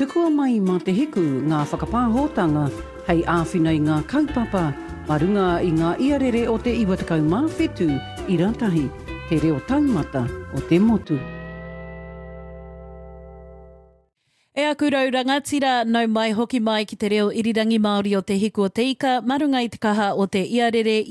Tukua mai mā te hiku ngā whakapāhotanga hei āwhina i ngā kaupapa, arunga i ngā iarere o te 97 i ratahi, te reo taumata o te motu. E aku rauranga tira nau mai hoki mai ki te reo irirangi Māori o te hiku o te ika, marunga i te kaha o te iarere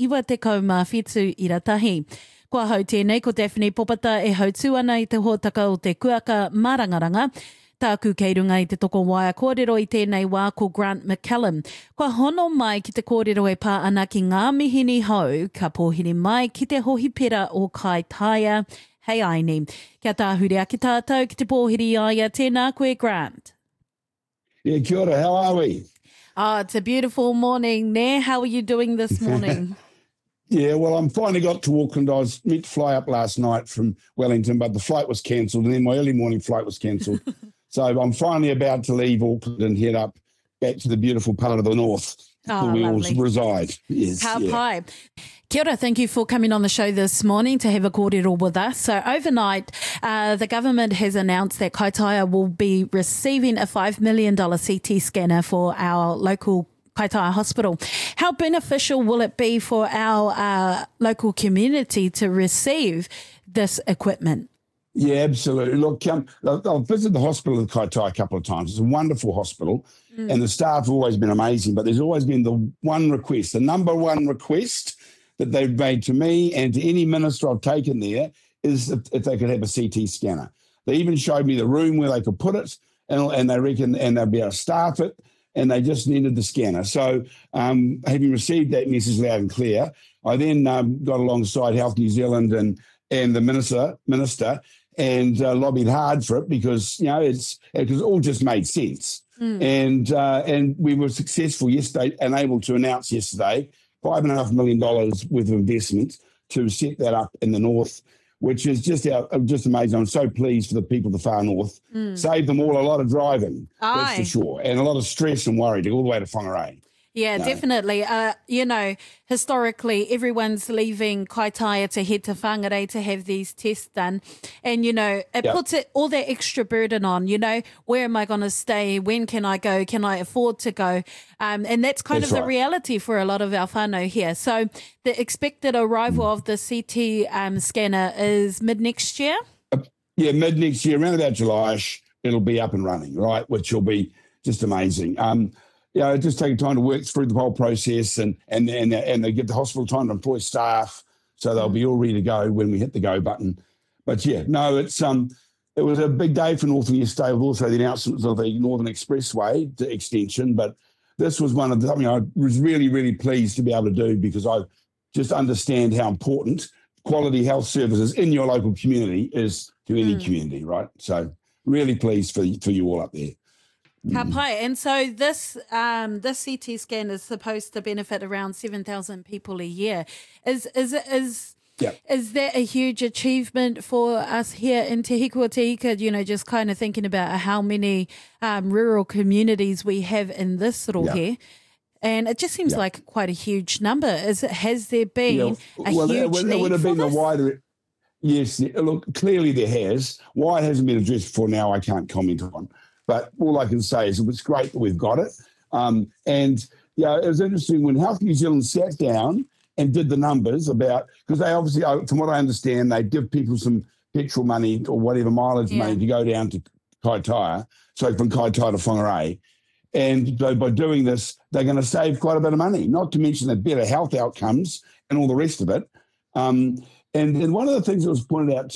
97 i ratahi. Kua hau tēnei ko Daphne Popata e hautu ana i te hōtaka o te kuaka Mārangaranga, tāku kei runga i te toko waia kōrero i tēnei wā ko Grant McCallum. Kua hono mai ki te kōrero e pā ana ki ngā mihini hau, ka pōhiri mai ki te hohipera o Kaitaia. Hei aini, kia tāhure aki tātou ki te pōhiri aia, tēnā koe Grant. Yeah, kia ora, how are we? It's a beautiful morning, ne? How are you doing this morning? Yeah, well, I'm finally got to Auckland. I was meant to fly up last night from Wellington, but the flight was cancelled, and then my early morning flight was cancelled. So I'm finally about to leave Auckland and head up back to the beautiful part of the north where we all reside. Yes, Ka pai. Kia ora, thank you for coming on the show this morning to have a kōrero with us. So overnight, the government has announced that Kaitaia will be receiving a $5 million CT scanner for our local Kaitaia Hospital. How beneficial will it be for our local community to receive this equipment? Yeah, absolutely. Look, I've visited the hospital in Kaitaia a couple of times. It's a wonderful hospital, and the staff have always been amazing, but there's always been the one request, the number one request that they've made to me and to any minister I've taken there is if they could have a CT scanner. They even showed me the room where they could put it, and they reckon, and they'll be able to staff it, and they just needed the scanner. So having received that message loud and clear, I then got alongside Health New Zealand and the minister and lobbied hard for it because, you know, it all just made sense. And we were successful yesterday and able to announce yesterday $5.5 million worth of investment to set that up in the north, which is just amazing. I'm so pleased for the people of the far north. Saved them all a lot of driving, that's for sure, and a lot of stress and worry to go all the way to Whangarei. Yeah, definitely. You know, historically, everyone's leaving Kaitaia to head to Whangarei to have these tests done. And, you know, it puts all that extra burden on, you know, where am I going to stay? When can I go? Can I afford to go? And that's kind of the reality for a lot of our whānau here. So the expected arrival of the CT scanner is mid-next year? Yeah, mid-next year, around about July-ish, it'll be up and running, right, which will be just amazing. Just taking time to work through the whole process and they give the hospital time to employ staff so they'll be all ready to go when we hit the go button. But yeah, no, it was a big day for Northern yesterday with also the announcements of the Northern Expressway extension. But this was one of the something I was really, really pleased to be able to do because I just understand how important quality health services in your local community is to any community, right? So really pleased for you all up there. Ka pai. And so this CT scan is supposed to benefit around 7,000 people a year. Is that a huge achievement for us here in Te Hiku o Te Ika, you know, just kind of thinking about how many rural communities we have in this rohe? And it just seems like quite a huge number. Has there been a huge need it would have been for this? a wider... Yes, look, clearly there has. Why it hasn't been addressed before now, I can't comment on. But all I can say is it's great that we've got it. It was interesting when Health New Zealand sat down and did the numbers about, because they obviously, from what I understand, they give people some petrol money or whatever mileage money to go down to Kaitaia, so from Kaitaia to Whangarei. And so by doing this, they're going to save quite a bit of money, not to mention the better health outcomes and all the rest of it. And one of the things that was pointed out